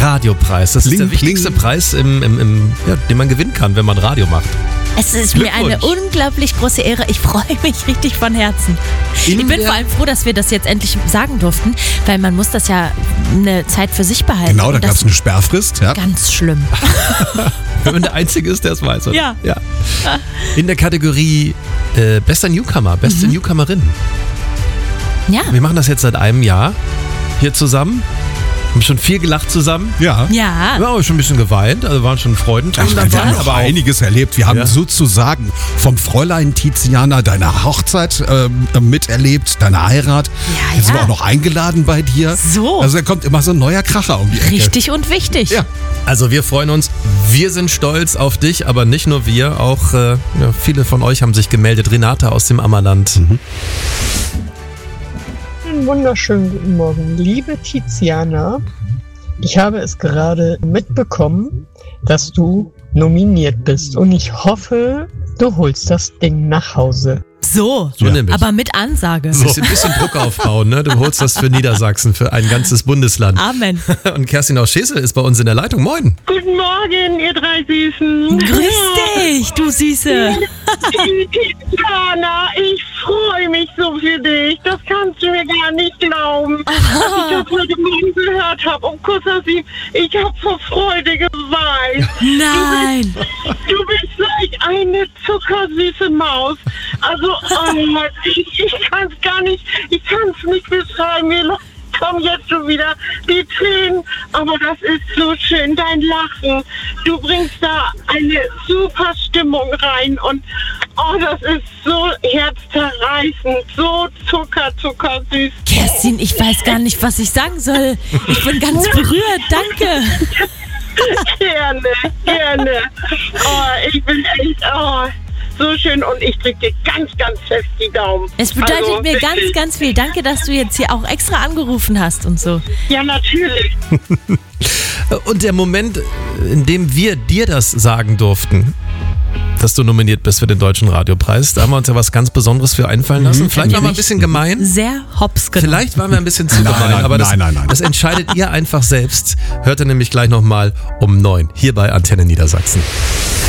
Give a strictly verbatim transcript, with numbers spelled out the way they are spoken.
Radiopreis. Das Kling, ist der wichtigste kling. Preis, im, im, im, ja, den man gewinnen kann, wenn man Radio macht. Es ist mir eine unglaublich große Ehre. Ich freue mich richtig von Herzen. In ich bin der- vor allem froh, dass wir das jetzt endlich sagen durften, weil man muss das ja eine Zeit für sich behalten. Genau, da Und gab es das eine Sperrfrist. Ja. ganz schlimm. Wenn man der Einzige ist, der es weiß. Oder? Ja. ja. In der Kategorie äh, bester Newcomer, beste Mhm. Newcomerin. Ja. Wir machen das jetzt seit einem Jahr hier zusammen. Haben schon viel gelacht zusammen. Ja. Ja. Wir haben aber schon ein bisschen geweint, also waren schon Freudentränen Ach, wir dabei. haben aber einiges erlebt. Wir haben Ja. sozusagen vom Fräulein Tiziana deine Hochzeit ähm, miterlebt, deine Heirat. Ja, Jetzt sind ja. wir auch noch eingeladen bei dir. So. Also da kommt immer so ein neuer Kracher um die Ecke. Richtig und wichtig. Ja. Also wir freuen uns, wir sind stolz auf dich, aber nicht nur wir, auch äh, ja, viele von euch haben sich gemeldet. Renate aus dem Ammerland. Mhm. Einen wunderschönen guten Morgen, liebe Tiziana. Ich habe es gerade mitbekommen, dass du nominiert bist und ich hoffe, du holst das Ding nach Hause. So. So nämlich. Aber mit Ansage. Ein bisschen, bisschen Druck aufbauen, ne? Du holst das für Niedersachsen, für ein ganzes Bundesland. Amen. Und Kerstin aus Schesel ist bei uns in der Leitung. Moin. Guten Morgen, ihr drei Süßen. Grüß dich, du Süße. Tiziana, ich freue mich so für dich. Das kannst du mir gar nicht glauben. Als ich das heute Morgen gehört habe, um kurz auf sie, ich habe vor Freude geweint. Nein. Du bist solch eine zuckersüße Maus. Also, oh, ich, ich kann es gar nicht, ich kann es nicht beschreiben. Mir kommen jetzt schon wieder die Tränen, aber das ist so schön, dein Lachen. Du bringst da eine super Stimmung rein und oh, das ist so herzerreißend, so zucker, zucker süß. Kerstin, ich weiß gar nicht, was ich sagen soll. Ich bin ganz berührt, danke. Gerne, gerne. Oh, ich bin echt, oh, so schön und ich drücke dir ganz, ganz fest die Daumen. Es bedeutet Also, mir ganz, wirklich. ganz viel. Danke, dass du jetzt hier auch extra angerufen hast und so. Ja, natürlich. Und der Moment, in dem wir dir das sagen durften, dass du nominiert bist für den Deutschen Radiopreis, da haben wir uns ja was ganz Besonderes für einfallen lassen. Vielleicht waren wir ein bisschen gemein. Sehr hops genommen. Vielleicht waren wir ein bisschen zu Nein, gemein, nein, aber das, nein, nein, nein. das entscheidet ihr einfach selbst. Hört ihr nämlich gleich nochmal um neun hier bei Antenne Niedersachsen.